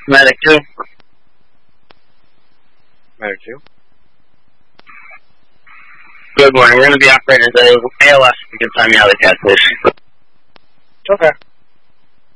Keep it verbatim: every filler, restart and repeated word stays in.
Medic two. Medic two. Good morning. We're going to be operating the A L S. You can sign me out of the gas station. Okay.